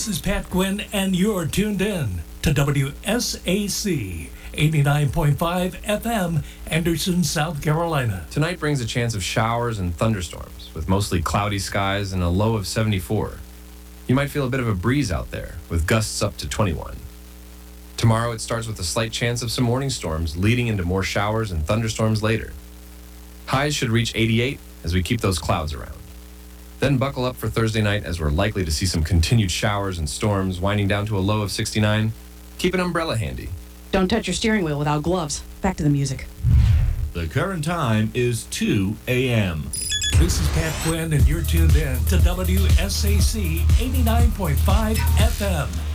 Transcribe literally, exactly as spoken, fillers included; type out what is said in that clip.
This is Pat Gwynn, and you're tuned in to W S A C eighty-nine point five F M, Anderson, South Carolina. Tonight brings a chance of showers and thunderstorms, with mostly cloudy skies and a low of seventy-four. You might feel a bit of a breeze out there, with gusts up to twenty-one. Tomorrow it starts with a slight chance of some morning storms, leading into more showers and thunderstorms later. Highs should reach eighty-eight as we keep those clouds around. Then buckle up for Thursday night, as we're likely to see some continued showers and storms, winding down to a low of sixty-nine. Keep an umbrella handy. Don't touch your steering wheel without gloves. Back to the music. The current time is two a.m. This is Pat Gwynn, and you're tuned in to W S A C eighty-nine point five F M.